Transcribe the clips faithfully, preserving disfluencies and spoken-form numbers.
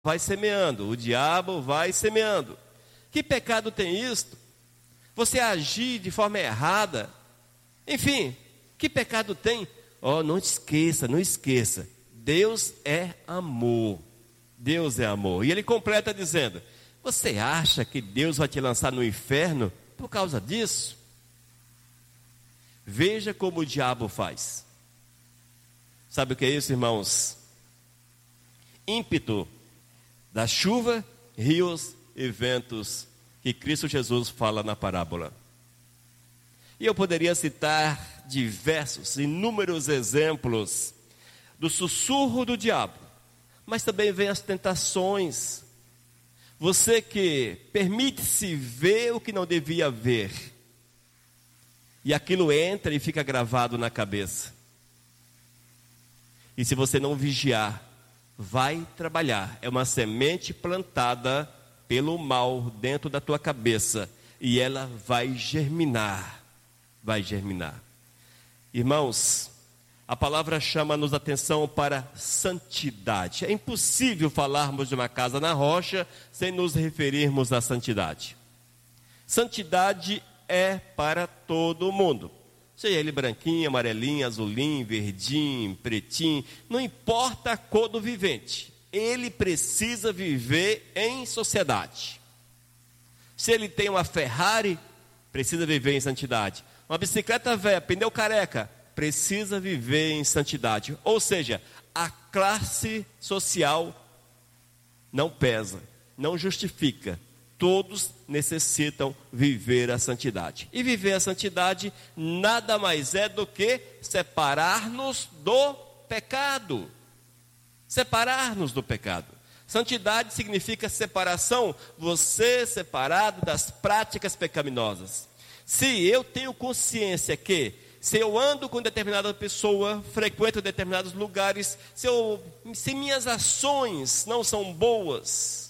vai semeando, o diabo vai semeando. Que pecado tem isto? Você agir de forma errada. Enfim, que pecado tem? Oh, não esqueça, não esqueça. Deus é amor. Deus é amor. E ele completa dizendo: você acha que Deus vai te lançar no inferno por causa disso? Veja como o diabo faz. Sabe o que é isso, irmãos? Ímpeto da chuva, rios e ventos que Cristo Jesus fala na parábola. E eu poderia citar diversos, inúmeros exemplos do sussurro do diabo, mas também vem as tentações. Você que permite-se ver o que não devia ver, e aquilo entra e fica gravado na cabeça. E se você não vigiar, vai trabalhar. É uma semente plantada pelo mal dentro da tua cabeça, e ela vai germinar, vai germinar. Irmãos, a palavra chama-nos atenção para santidade. É impossível falarmos de uma casa na rocha sem nos referirmos à santidade. Santidade é para todo mundo. Seja ele branquinho, amarelinho, azulinho, verdinho, pretinho, não importa a cor do vivente. Ele precisa viver em sociedade. Se ele tem uma Ferrari, precisa viver em santidade. Uma bicicleta velha, pneu careca, precisa viver em santidade. Ou seja, a classe social não pesa, não justifica. Todos necessitam viver a santidade. E viver a santidade nada mais é do que separar-nos do pecado. Separar-nos do pecado. Santidade significa separação, você separado das práticas pecaminosas. Se eu tenho consciência que, se eu ando com determinada pessoa, frequento determinados lugares, se, eu, se minhas ações não são boas,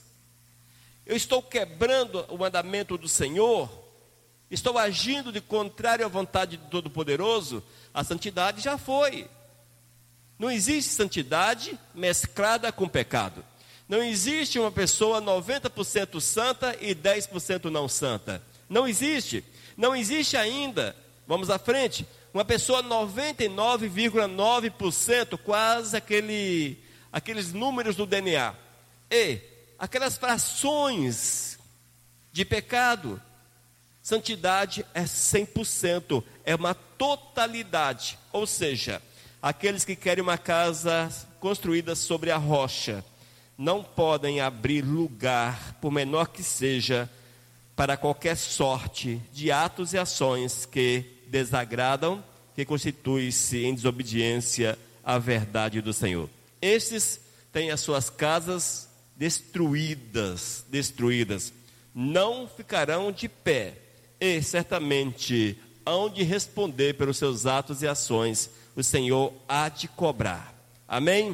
eu estou quebrando o mandamento do Senhor, estou agindo de contrário à vontade do Todo-Poderoso, a santidade já foi. Não existe santidade mesclada com pecado. Não existe uma pessoa noventa por cento santa e dez por cento não santa. Não existe. Não existe ainda, vamos à frente, uma pessoa noventa e nove vírgula nove por cento, quase aquele, aqueles números do D N A. E aquelas frações de pecado. Santidade é cem por cento, é uma totalidade. Ou seja, aqueles que querem uma casa construída sobre a rocha, não podem abrir lugar, por menor que seja, para qualquer sorte de atos e ações que desagradam, que constituem-se em desobediência à verdade do Senhor. Estes têm as suas casas destruídas, destruídas, não ficarão de pé, e certamente hão de responder pelos seus atos e ações, o Senhor há de cobrar. Amém?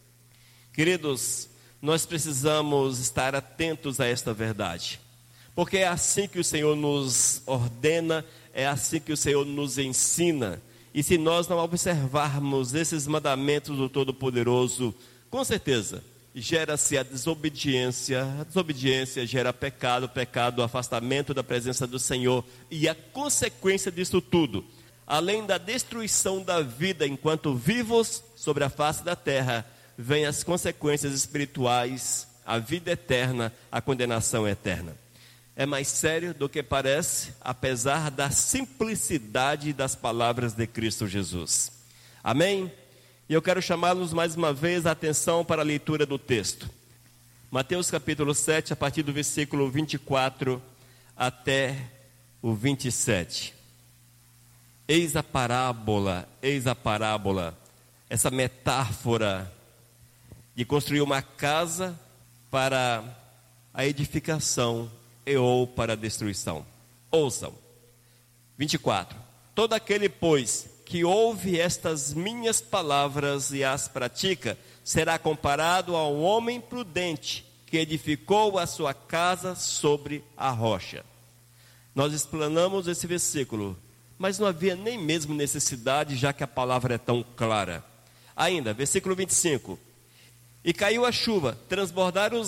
Queridos, nós precisamos estar atentos a esta verdade, porque é assim que o Senhor nos ordena, é assim que o Senhor nos ensina, e se nós não observarmos esses mandamentos do Todo-Poderoso, com certeza, gera-se a desobediência, a desobediência gera pecado, pecado, afastamento da presença do Senhor, e a consequência disso tudo, além da destruição da vida enquanto vivos sobre a face da terra, vem as consequências espirituais, a vida eterna, a condenação eterna. É mais sério do que parece, apesar da simplicidade das palavras de Cristo Jesus. Amém? E eu quero chamá-los mais uma vez a atenção para a leitura do texto. Mateus capítulo sete, a partir do versículo vinte e quatro até o vinte e sete. Eis a parábola, eis a parábola, essa metáfora de construir uma casa para a edificação e ou para a destruição. Ouçam. vinte e quatro. Todo aquele, pois, que ouve estas minhas palavras e as pratica, será comparado a um homem prudente que edificou a sua casa sobre a rocha. Nós explanamos esse versículo, mas não havia nem mesmo necessidade, já que a palavra é tão clara. Ainda, versículo vinte e cinco. E caiu a chuva, transbordaram os